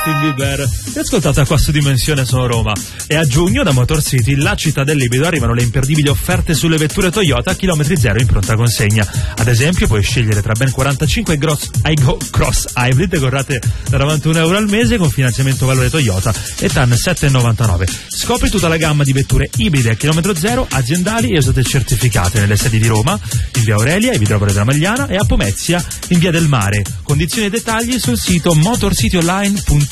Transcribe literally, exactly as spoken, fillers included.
Bieber. E ascoltata qua su Dimensione Sono Roma. E a giugno da Motor City, la città del libido, arrivano le imperdibili offerte sulle vetture Toyota a chilometri zero in pronta consegna. Ad esempio puoi scegliere tra ben quarantacinque Gross, Igo, Cross Hybrid con rate da novantuno euro al mese con finanziamento valore Toyota e T A N sette virgola novantanove. Scopri tutta la gamma di vetture ibride a chilometro zero, aziendali e usate certificate nelle sedi di Roma, in via Aurelia, in via Vittorio della Magliana e a Pomezia in via del Mare. Condizioni e dettagli sul sito motorcityonline punto